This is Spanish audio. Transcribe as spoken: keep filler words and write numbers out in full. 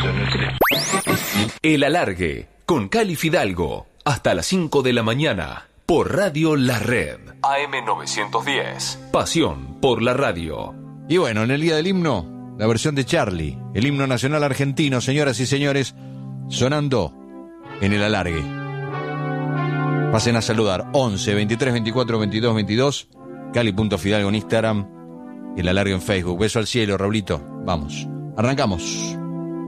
El Alargue, con Cali Fidalgo, hasta las cinco de la mañana, por Radio La Red. A M novecientos diez, pasión por la radio. Y bueno, en el día del himno, la versión de Charlie, el himno nacional argentino, señoras y señores, sonando en El Alargue. Pasen a saludar once, veintitrés, veinticuatro, veintidós, veintidós, Cali.Fidalgo en Instagram, El Alargue en Facebook. Beso al cielo, Raulito. Vamos, arrancamos.